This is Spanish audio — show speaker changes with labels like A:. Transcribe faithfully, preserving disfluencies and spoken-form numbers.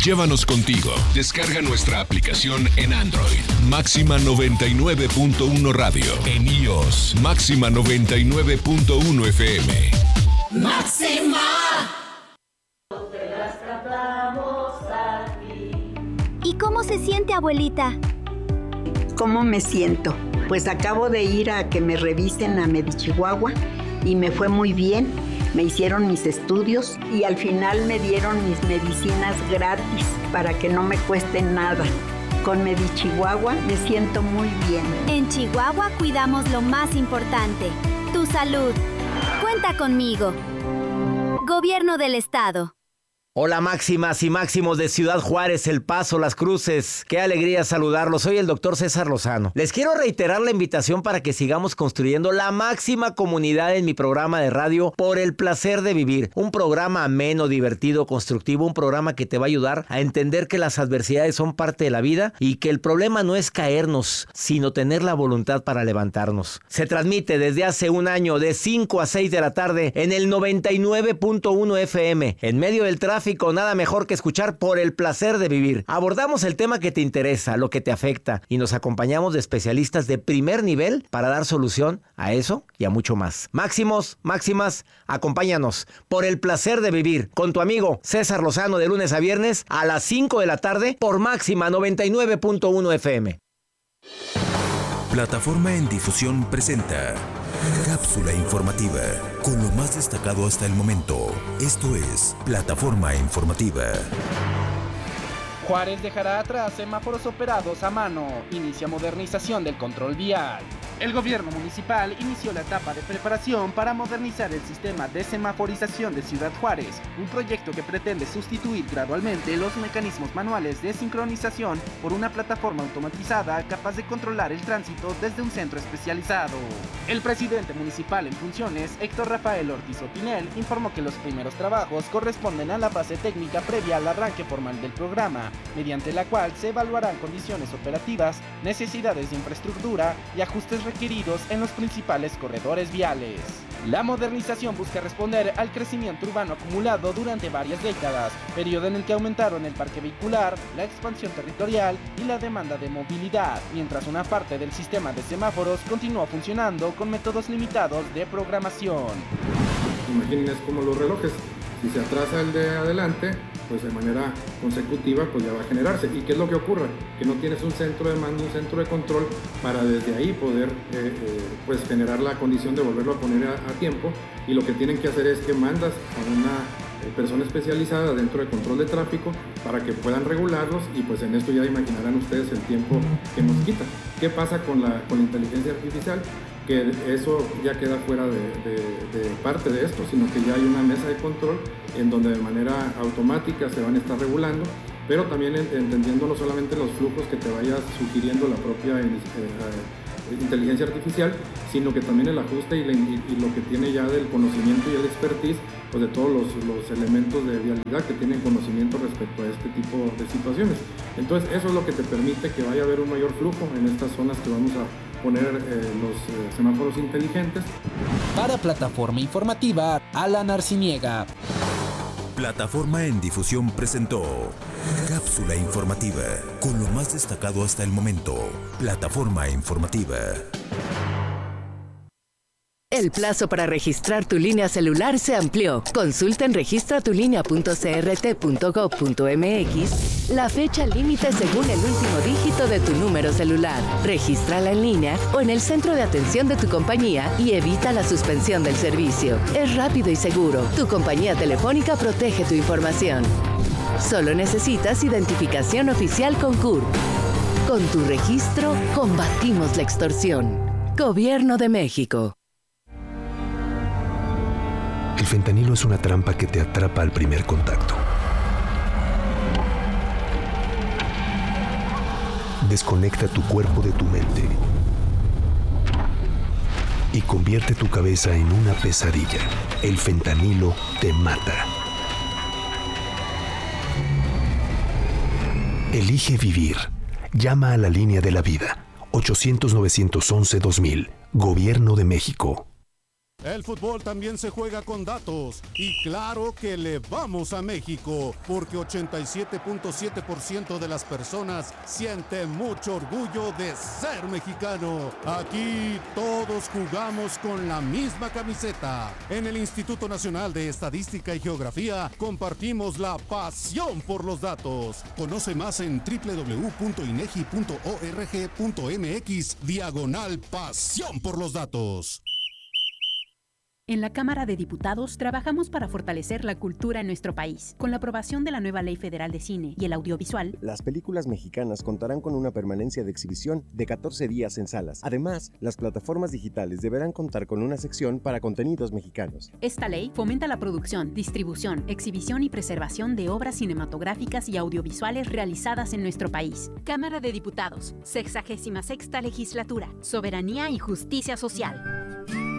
A: Llévanos contigo. Descarga nuestra aplicación en Android. Máxima noventa y nueve punto uno Radio. En iOS. Máxima noventa y nueve punto uno F M.
B: ¡Máxima!
C: ¿Y cómo se siente, abuelita?
D: ¿Cómo me siento? Pues acabo de ir a que me revisen a Medichihuahua y me fue muy bien. Me hicieron mis estudios y al final me dieron mis medicinas gratis para que no me cueste nada. Con Medichihuahua me siento muy bien.
C: En Chihuahua cuidamos lo más importante, tu salud. Cuenta conmigo. Gobierno del Estado.
E: Hola máximas y máximos de Ciudad Juárez, El Paso, Las Cruces. Qué alegría saludarlos. Soy el doctor César Lozano. Les quiero reiterar la invitación para que sigamos construyendo la máxima comunidad en mi programa de radio Por el Placer de Vivir. Un programa ameno, divertido, constructivo. Un programa que te va a ayudar a entender que las adversidades son parte de la vida y que el problema no es caernos, sino tener la voluntad para levantarnos. Se transmite desde hace un año de cinco a seis de la tarde en el noventa y nueve punto uno F M. En medio del tráfico, nada mejor que escuchar Por el Placer de Vivir. Abordamos el tema que te interesa, lo que te afecta, y nos acompañamos de especialistas de primer nivel para dar solución a eso y a mucho más. Máximos, máximas, acompáñanos. Por el Placer de Vivir, con tu amigo César Lozano, de lunes a viernes a las cinco de la tarde por Máxima noventa y nueve punto uno F M.
F: Plataforma en Difusión presenta Cápsula informativa, con lo más destacado hasta el momento. Esto es Plataforma Informativa.
G: Juárez dejará atrás semáforos operados a mano. Inicia modernización del control vial. El gobierno municipal inició la etapa de preparación para modernizar el sistema de semaforización de Ciudad Juárez, un proyecto que pretende sustituir gradualmente los mecanismos manuales de sincronización por una plataforma automatizada capaz de controlar el tránsito desde un centro especializado. El presidente municipal en funciones, Héctor Rafael Ortiz Opinel, informó que los primeros trabajos corresponden a la fase técnica previa al arranque formal del programa, mediante la cual se evaluarán condiciones operativas, necesidades de infraestructura y ajustes requeridos en los principales corredores viales. La modernización busca responder al crecimiento urbano acumulado durante varias décadas, periodo en el que aumentaron el parque vehicular, la expansión territorial y la demanda de movilidad, mientras una parte del sistema de semáforos continúa funcionando con métodos limitados de programación.
H: Imaginen, es como los relojes. Si se atrasa el de adelante, pues de manera consecutiva pues ya va a generarse. ¿Y qué es lo que ocurre? Que no tienes un centro de mando, un centro de control para desde ahí poder eh, eh, pues generar la condición de volverlo a poner a, a tiempo, y lo que tienen que hacer es que mandas a una eh, persona especializada dentro de control de tráfico para que puedan regularlos, y pues en esto ya imaginarán ustedes el tiempo que nos quita. ¿Qué pasa con la, con la inteligencia artificial? Que eso ya queda fuera de, de, de parte de esto, sino que ya hay una mesa de control en donde de manera automática se van a estar regulando, pero también entendiendo no solamente los flujos que te vaya sugiriendo la propia eh, inteligencia artificial, sino que también el ajuste y, la, y, y lo que tiene ya del conocimiento y el expertise, pues de todos los, los elementos de vialidad que tienen conocimiento respecto a este tipo de situaciones. Entonces eso es lo que te permite que vaya a haber un mayor flujo en estas zonas que vamos a poner eh, los eh, semáforos inteligentes.
G: Para Plataforma Informativa, Alan Arciniega.
F: Plataforma en Difusión presentó Cápsula informativa, con lo más destacado hasta el momento. Plataforma Informativa.
I: El plazo para registrar tu línea celular se amplió. Consulta en registra tu línea punto c r t punto gov punto m x la fecha límite según el último dígito de tu número celular. Regístrala en línea o en el centro de atención de tu compañía y evita la suspensión del servicio. Es rápido y seguro. Tu compañía telefónica protege tu información. Solo necesitas identificación oficial con C U R P. Con tu registro, combatimos la extorsión. Gobierno de México.
J: El fentanilo es una trampa que te atrapa al primer contacto. Desconecta tu cuerpo de tu mente y convierte tu cabeza en una pesadilla. El fentanilo te mata. Elige vivir. Llama a la línea de la vida. ochocientos, novecientos once, dos mil. Gobierno de México.
K: El fútbol también se juega con datos. Y claro que le vamos a México, porque ochenta y siete punto siete por ciento de las personas siente mucho orgullo de ser mexicano. Aquí todos jugamos con la misma camiseta. En el Instituto Nacional de Estadística y Geografía compartimos la pasión por los datos. Conoce más en doble u doble u doble u punto inegi punto org punto mx diagonal pasión por los datos.
L: En la Cámara de Diputados trabajamos para fortalecer la cultura en nuestro país. Con la aprobación de la nueva Ley Federal de Cine y el Audiovisual,
M: las películas mexicanas contarán con una permanencia de exhibición de catorce días en salas. Además, las plataformas digitales deberán contar con una sección para contenidos mexicanos.
L: Esta ley fomenta la producción, distribución, exhibición y preservación de obras cinematográficas y audiovisuales realizadas en nuestro país. Cámara de Diputados, sexagésima sexta legislatura, Soberanía y Justicia Social.